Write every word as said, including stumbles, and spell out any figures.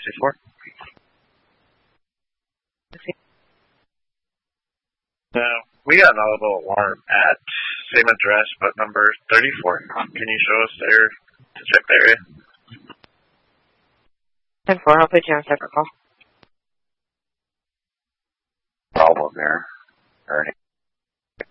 sixty-four. Uh, we got an audible alarm at same address, but number thirty-four. Can you show us there to check the area? ten four, I'll put you on separate call. Problem there. Ernie.